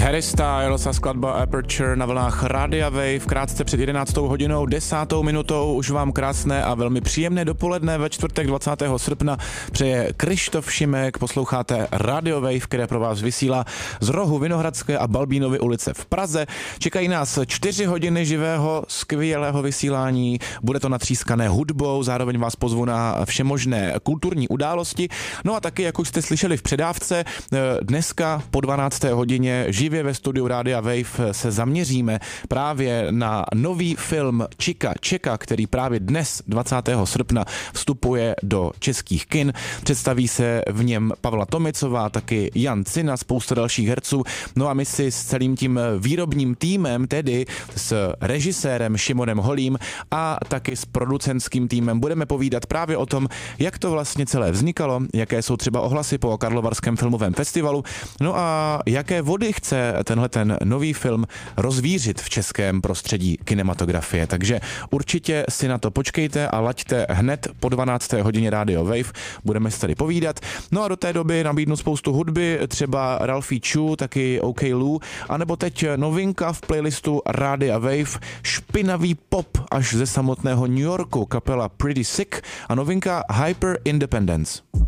Harry Styles a skladba Aperture na vlnách Radia Wave. Krátce před 11. hodinou, 10. minutou už vám krásné a velmi příjemné dopoledne ve čtvrtek 20. srpna přeje Krištof Šimek. Posloucháte Radio Wave, které pro vás vysílá z rohu Vinohradské a Balbínovy ulice v Praze. Čekají nás 4 hodiny živého, skvělého vysílání. Bude to natřískané hudbou, zároveň vás pozvu na všemožné kulturní události. No a taky, jak už jste slyšeli v předávce, dneska po 12. hodině živě ve studiu Rádia Wave se zaměříme právě na nový film Čika Čeka, který právě dnes 20. srpna vstupuje do českých kin. Představí se v něm Pavla Tomicová, taky Jan Cina, spousta dalších herců. No a my si s celým tím výrobním týmem, tedy s režisérem Šimonem Holým a taky s producentským týmem budeme povídat právě o tom, jak to vlastně celé vznikalo, jaké jsou třeba ohlasy po Karlovarském filmovém festivalu, no a jaké vody chce ten nový film rozvířit v českém prostředí kinematografie. Takže určitě si na to počkejte a laďte hned po 12. hodině Radio Wave. Budeme si tady povídat. No a do té doby nabídnu spoustu hudby, třeba Ralphie Chu, taky OK Lou, anebo teď novinka v playlistu Rádia Wave, špinavý pop až ze samotného New Yorku, kapela Pretty Sick a novinka Hyper Independence.